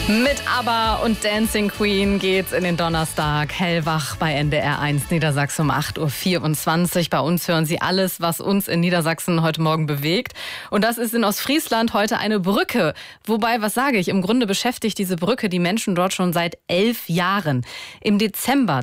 Mit ABBA und Dancing Queen geht's in den Donnerstag. Hellwach bei NDR 1 Niedersachsen um 8.24 Uhr. Bei uns hören Sie alles, was uns in Niedersachsen heute Morgen bewegt. Und das ist in Ostfriesland heute eine Brücke. Wobei, was sage ich? Im Grunde beschäftigt diese Brücke die Menschen dort schon seit 11 Jahren. Im Dezember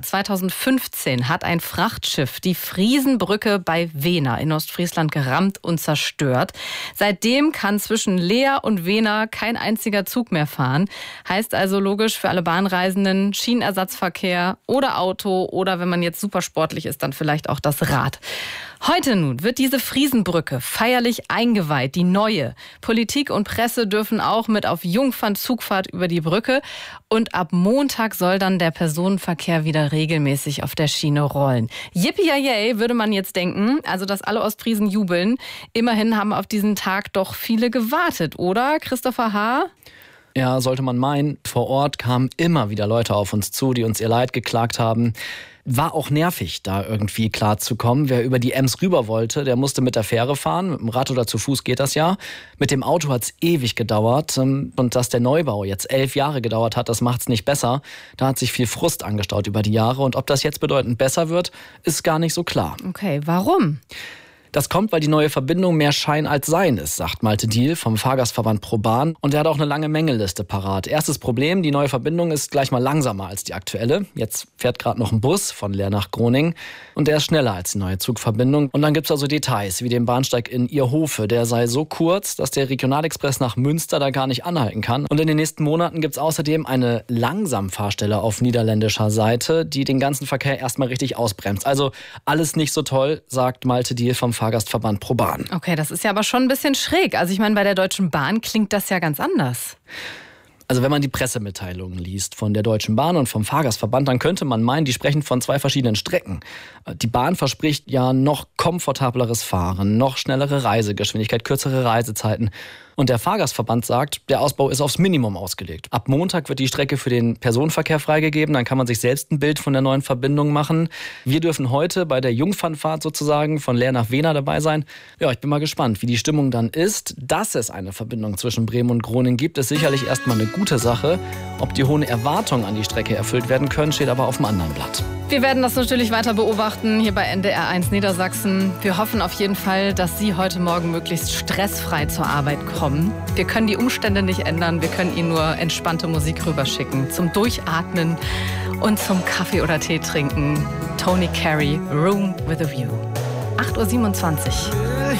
2015 hat ein Frachtschiff die Friesenbrücke bei Wehna in Ostfriesland gerammt und zerstört. Seitdem kann zwischen Leer und Wehna kein einziger Zug mehr fahren. Heißt also logisch für alle Bahnreisenden Schienenersatzverkehr oder Auto oder wenn man jetzt super sportlich ist, dann vielleicht auch das Rad. Heute nun wird diese Friesenbrücke feierlich eingeweiht, die neue. Politik und Presse dürfen auch mit auf Jungfernzugfahrt über die Brücke. Und ab Montag soll dann der Personenverkehr wieder regelmäßig auf der Schiene rollen. Yippie-yay, würde man jetzt denken, also dass alle Ostfriesen jubeln. Immerhin haben auf diesen Tag doch viele gewartet, oder, Christopher H.? Ja, sollte man meinen. Vor Ort kamen immer wieder Leute auf uns zu, die uns ihr Leid geklagt haben. War auch nervig, da irgendwie klar zu kommen. Wer über die Ems rüber wollte, der musste mit der Fähre fahren. Mit dem Rad oder zu Fuß geht das ja. Mit dem Auto hat's ewig gedauert. Und dass der Neubau jetzt 11 Jahre gedauert hat, das macht's nicht besser. Da hat sich viel Frust angestaut über die Jahre. Und ob das jetzt bedeutend besser wird, ist gar nicht so klar. Okay, warum? Das kommt, weil die neue Verbindung mehr Schein als Sein ist, sagt Malte Diehl vom Fahrgastverband ProBahn. Und er hat auch eine lange Mängeliste parat. Erstes Problem, die neue Verbindung ist gleich mal langsamer als die aktuelle. Jetzt fährt gerade noch ein Bus von Leer nach Groningen und der ist schneller als die neue Zugverbindung. Und dann gibt's also Details, wie den Bahnsteig in Ierhofe. Der sei so kurz, dass der Regionalexpress nach Münster da gar nicht anhalten kann. Und in den nächsten Monaten gibt's außerdem eine Langsamfahrstelle auf niederländischer Seite, die den ganzen Verkehr erstmal richtig ausbremst. Also alles nicht so toll, sagt Malte Diehl vom Fahrgastverband ProBahn. Okay, das ist ja aber schon ein bisschen schräg. Also ich meine, bei der Deutschen Bahn klingt das ja ganz anders. Also wenn man die Pressemitteilungen liest von der Deutschen Bahn und vom Fahrgastverband, dann könnte man meinen, die sprechen von zwei verschiedenen Strecken. Die Bahn verspricht ja noch komfortableres Fahren, noch schnellere Reisegeschwindigkeit, kürzere Reisezeiten. Und der Fahrgastverband sagt, der Ausbau ist aufs Minimum ausgelegt. Ab Montag wird die Strecke für den Personenverkehr freigegeben. Dann kann man sich selbst ein Bild von der neuen Verbindung machen. Wir dürfen heute bei der Jungfernfahrt sozusagen von Leer nach Wehna dabei sein. Ja, ich bin mal gespannt, wie die Stimmung dann ist. Dass es eine Verbindung zwischen Bremen und Groningen gibt, ist sicherlich erstmal eine gute Sache. Ob die hohen Erwartungen an die Strecke erfüllt werden können, steht aber auf dem anderen Blatt. Wir werden das natürlich weiter beobachten hier bei NDR 1 Niedersachsen. Wir hoffen auf jeden Fall, dass Sie heute Morgen möglichst stressfrei zur Arbeit kommen. Wir können die Umstände nicht ändern, wir können Ihnen nur entspannte Musik rüberschicken. Zum Durchatmen und zum Kaffee oder Tee trinken. Tony Carey, Room with a View. 8.27 Uhr.